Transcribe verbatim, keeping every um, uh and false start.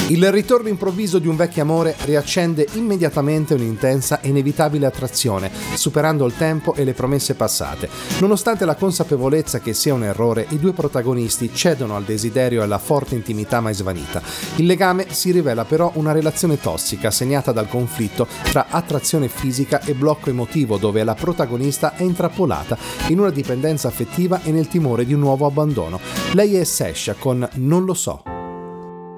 Il ritorno improvviso di un vecchio amore riaccende immediatamente un'intensa e inevitabile attrazione, superando il tempo e le promesse passate. Nonostante la consapevolezza che sia un errore, i due protagonisti cedono al desiderio e alla forte intimità mai svanita. Il legame si rivela però una relazione tossica, segnata dal conflitto tra attrazione fisica e blocco emotivo, dove la protagonista è intrappolata in una dipendenza affettiva e nel timore di un nuovo abbandono. Lei è Sesha con Non lo so.